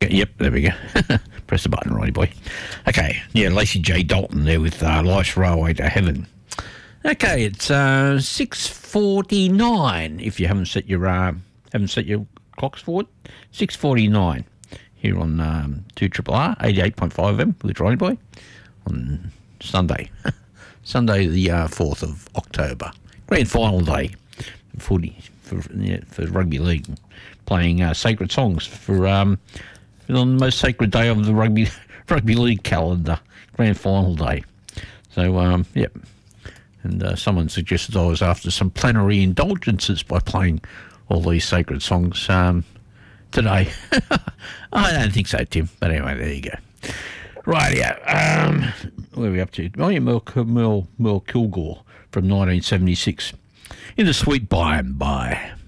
Yep, there we go. Press the button, righty boy. Okay, yeah, Lacey J. Dalton there with Life's Railway to Heaven. Okay, it's 6:49. If you haven't set your clocks forward, 6:49 here on 2RRR 88.5 FM with Ronnie Boy on Sunday, Sunday the 4th of October, grand final day for footy for rugby league, playing sacred songs for on the most sacred day of the rugby league calendar, grand final day. So yep. And someone suggested I was after some plenary indulgences by playing all these sacred songs today. I don't think so, Tim. But anyway, there you go. Right, yeah. Where are we up to? Oh, yeah, Merle Kilgore from 1976. In the Sweet By and By.